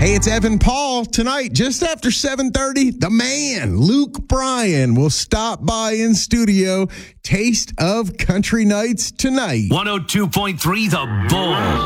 Hey, it's Evan Paul. Tonight, just after 7:30, the man, Luke Bryan, will stop by in studio. Taste of Country Nights tonight. 102.3 The Bull.